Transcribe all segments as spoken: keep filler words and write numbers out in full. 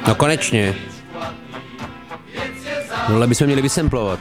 No konečně. Tohle bychom měli vysemplovat.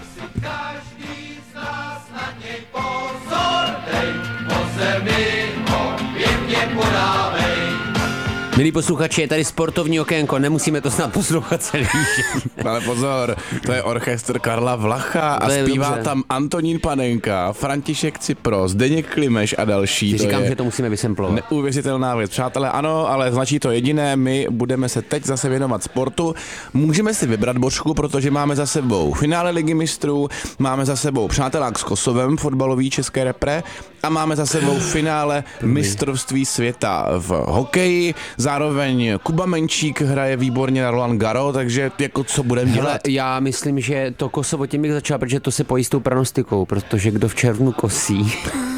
Milí posluchači, je tady sportovní okénko, nemusíme to snad poslouchat celý. Ale pozor, to je orchestr Karla Vlacha a zpívá dobře. Tam Antonín Panenka, František Cipro, Zdeněk Klimeš a další. Ty to říkám, je že to musíme vysemplovat. Neuvěřitelná věc. Přátelé, ano, ale značí to jediné, my budeme se teď zase věnovat sportu. Můžeme si vybrat, Božku, protože máme za sebou finále Ligy mistrů, máme za sebou přátelák s Kosovem, fotbalový české repre, a máme za sebou finále mistrovství světa v hokeji. Zároveň Kuba Menčík hraje výborně na Roland Garros, takže jako co budeme dělat? Hele, já myslím, že to Kosovo tím bych začal, protože to se pojí s tou pranostikou, protože kdo v červnu kosí.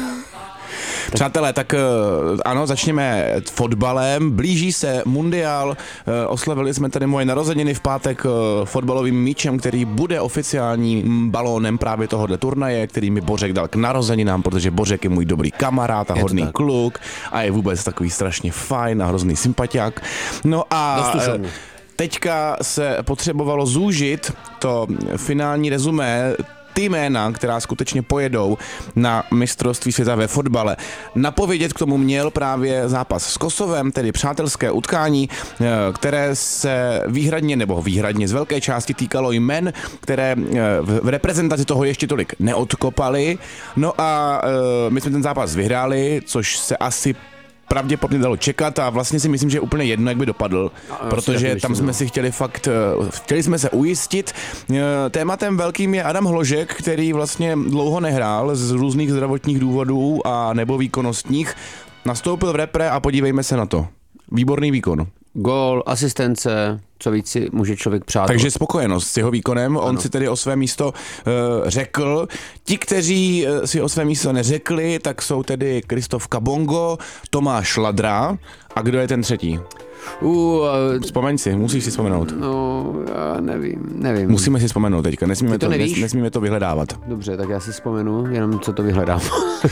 Přátelé, tak ano, začněme fotbalem. Blíží se mundiál. Oslavili jsme tady moje narozeniny v pátek fotbalovým míčem, který bude oficiálním balónem právě tohohle turnaje, který mi Bořek dal k narozeninám, protože Bořek je můj dobrý kamarád a hodný kluk a je vůbec takový strašně fajn a hrozný sympatiák. No a teďka se potřebovalo zúžit to finální rezumé, ty jména, která skutečně pojedou na mistrovství světa ve fotbale. Napovědět k tomu měl právě zápas s Kosovem, tedy přátelské utkání, které se výhradně nebo výhradně z velké části týkalo jmen, které v reprezentaci toho ještě tolik neodkopali. No a my jsme ten zápas vyhráli, což se asi pravděpodobně dalo čekat a vlastně si myslím, že je úplně jedno, jak by dopadl, no, protože tam jsme si chtěli fakt, chtěli jsme se ujistit. Tématem velkým je Adam Hložek, který vlastně dlouho nehrál z různých zdravotních důvodů a nebo výkonnostních. Nastoupil v repre a podívejme se na to. Výborný výkon. Gól, asistence, co víc si může člověk přát. Takže spokojenost s jeho výkonem, on ano. si tedy o své místo uh, řekl. Ti, kteří uh, si o své místo neřekli, tak jsou tedy Kristof Kabongo, Tomáš Ladra a kdo je ten třetí? Uh, uh, Vzpomeň si, musíš si vzpomenout. No, já nevím, nevím. Musíme si vzpomenout teďka, nesmíme to, to, nes, nesmíme to vyhledávat. Dobře, tak já si vzpomenu, jenom co to vyhledám.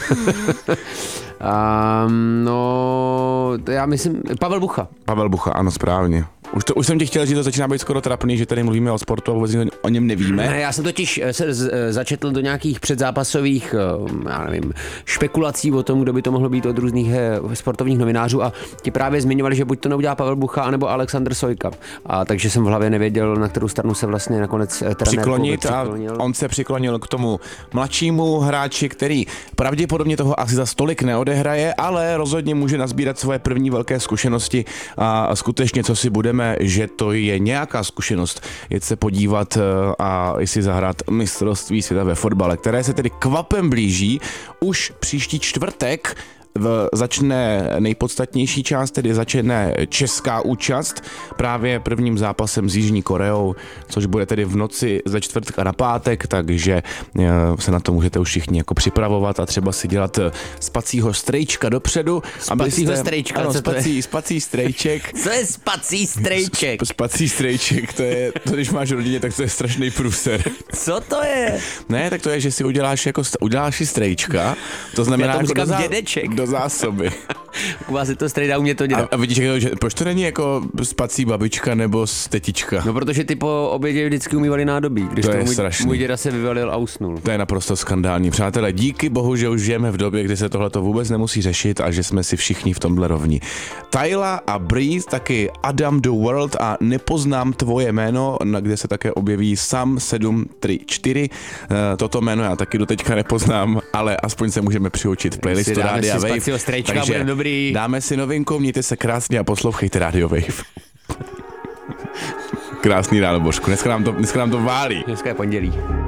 um, no, já myslím, Pavel Bucha. Pavel Bucha, ano, správně. Už, to, už jsem ti chtěl říct, to začíná být skoro trapný, že tady mluvíme o sportu a vůbec o něm nevíme. Ne, já jsem totiž se z, začetl do nějakých předzápasových, já nevím, špekulací o tom, kdo by to mohlo být od různých sportovních novinářů a ti právě zmiňovali, že buď to neudělá Pavel Bucha, anebo Alexander Sojka. A takže jsem v hlavě nevěděl, na kterou stranu se vlastně nakonec trenér přiklonit a on se přiklonil k tomu mladšímu hráči, který pravděpodobně toho asi za stolik neodehraje, ale rozhodně může nazbírat svoje první velké zkušenosti a skutečně, co si budeme, že to je nějaká zkušenost, jet se podívat a si zahrát mistrovství světa ve fotbale, které se tedy kvapem blíží už příští čtvrtek. V, začne nejpodstatnější část, tedy začne česká účast právě prvním zápasem s Jižní Koreou, což bude tedy v noci ze čtvrtka na pátek, takže se na to můžete už všichni jako připravovat a třeba si dělat spacího strejčka dopředu. Spacího strejčka, ano, co spací, to je? Spací strejček. Co je spací strejček? Spací strejček, to je, to když máš rodině, tak to je strašný průser. Co to je? Ne, tak to je, že si uděláš jako, uděláš si strejčka, to znamená Já jako říkám do, zá, dědeček. do zásoby. Kuba si to strejda, u mě to dělá. A, a vidíš, že, proč to není jako spací babička nebo tetička? No, protože ty po obědě vždycky umývali nádobí, když to, to je můj, strašný. můj děda se vyvalil a usnul. To je naprosto skandální. Přátelé, díky bohu, že už žijeme v době, kdy se tohle to vůbec nemusí řešit a že jsme si všichni v tomhle rovni. Tyla a Breeze, taky Adam the World a Nepoznám tvoje jméno, na kde se také objeví Sam sedm tři čtyři. Toto jméno já taky doteďka nepoznám, ale aspoň se můžeme přiučit v playlistu Rádia Wave. Takže dobrý. Dáme si novinku, mějte se krásně a poslouchejte Radio Wave. Krásný ráno, Božku. Dneska nám to, dneska nám to válí. Dneska je pondělí.